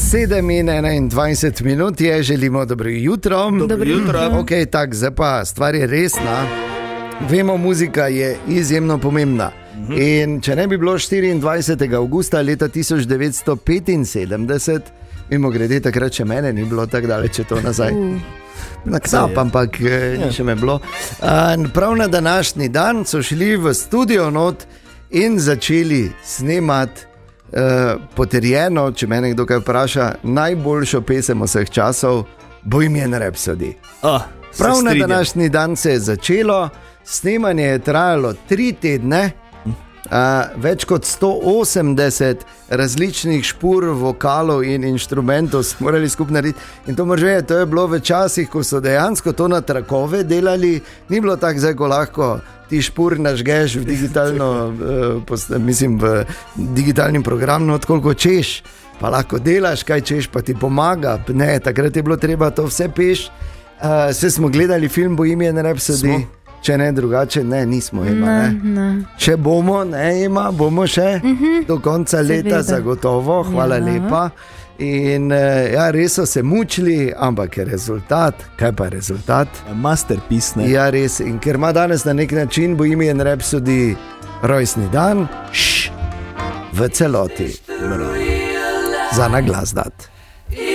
7:21 je, želimo dobro jutro. Dobro jutro. Ok, tak, zdaj pa stvar je resna. Vemo, muzika je izjemno pomembna. In če ne bi bilo 24. avgusta leta 1975, mimo grede takrat še mene ni bilo tako daleč to nazaj. Ampak ni še me bilo. Prav na današnji dan so šli v studio not in začeli snemati potrjeno, če me nekdo kaj vpraša, najboljšo pesem vseh časov, Bohemian Rhapsody. Prav na današnji dan se je začelo, snemanje je trajalo 3 tedne, več kot 180 različnih špur, vokalov in inštrumentov smo morali skupaj narediti. In to može, to je bilo v časih, ko so dejansko to na trakove delali, ni bilo tako zdaj, ko lahko ti špur nažgeš v digitalno, v digitalni program, no koliko češ, pa lahko delaš, kaj češ, pa ti pomaga. Ne, takrat je bilo treba to vse peš. Vse smo gledali film Bohemian Rhapsody. Če ne drugače, nismo imeli. Če bomo, bomo še do konca leta zagotovo, hvala lepa. In res so se mučili, ampak je rezultat, kaj pa je rezultat? Masterpiece, ne? Ja, res, in ker ima danes na nek način Bohemian Rhapsody rojstni dan, v celoti za naglas dati.